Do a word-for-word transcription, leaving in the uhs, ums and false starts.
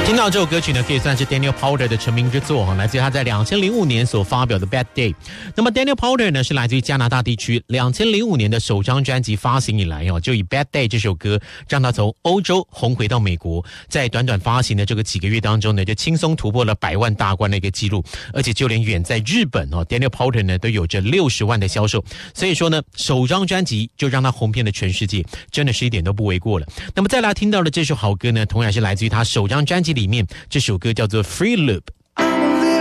听到这首歌曲呢，可以算是 Daniel Powter 的成名之作哈，来自于他在二零零五年所发表的 Bad Day。那么 Daniel Powter 呢是来自于加拿大地区，二零零五年的首张专辑发行以来哦，就以 Bad Day 这首歌让他从欧洲红回到美国，在短短发行的这个几个月当中呢，就轻松突破了百万大关的一个记录，而且就连远在日本哦 ，Daniel Powter 呢都有着六十万的销售，所以说呢，首张专辑就让他红遍了全世界，真的是一点都不为过了。那么再来听到的这首好歌呢，同样是来自于他首张专辑里面，这首歌叫做 Free Loop。